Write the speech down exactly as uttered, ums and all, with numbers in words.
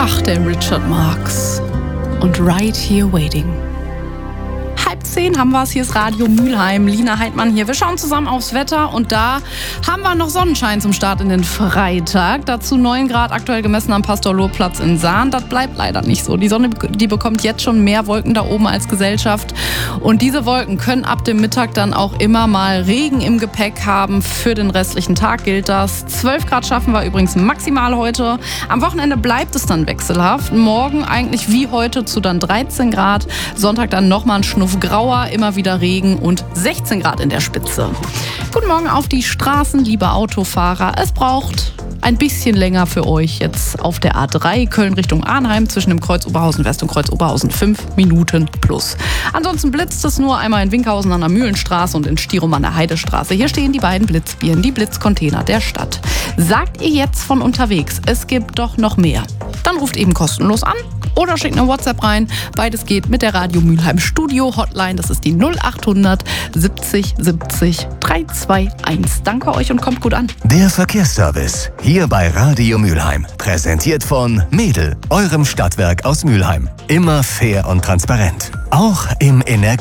Ach, der Richard Marx. Und Right Here Waiting. Halb zehn haben wir es, hier ist Radio Mülheim, Lina Heidmann hier. Wir schauen zusammen aufs Wetter und da haben wir noch Sonnenschein zum Start in den Freitag. Dazu neun Grad aktuell gemessen am Pastor-Lohr-Platz in Sahn. Das bleibt leider nicht so. Die Sonne, die bekommt jetzt schon mehr Wolken da oben als Gesellschaft. Und diese Wolken können ab dem Mittag dann auch immer mal Regen im Gepäck haben. Für den restlichen Tag gilt das. zwölf Grad schaffen wir übrigens maximal heute. Am Wochenende bleibt es dann wechselhaft. Morgen eigentlich wie heute zu dann dreizehn Grad. Sonntag dann nochmal ein Schnuff grauer, immer wieder Regen und sechzehn Grad in der Spitze. Guten Morgen auf die Straßen, liebe Autofahrer. Es braucht ein bisschen länger für euch jetzt auf der A drei Köln Richtung Arnheim zwischen dem Kreuz Oberhausen West und Kreuz Oberhausen fünf Minuten plus. Ansonsten blitzt es nur einmal in Winkhausen an der Mühlenstraße und in Stirum an der Heidestraße. Hier stehen die beiden Blitzbieren, die Blitzcontainer der Stadt. Sagt ihr jetzt von unterwegs, es gibt doch noch mehr? Dann ruft eben kostenlos an oder schickt eine WhatsApp rein. Beides geht mit der Radio Mülheim Studio Hotline. Das ist die null achthundert siebzig siebzig dreihundertzweiundzwanzig. Danke euch und kommt gut an. Der Verkehrsservice hier bei Radio Mülheim. Präsentiert von Mädel, eurem Stadtwerk aus Mülheim. Immer fair und transparent. Auch im Energie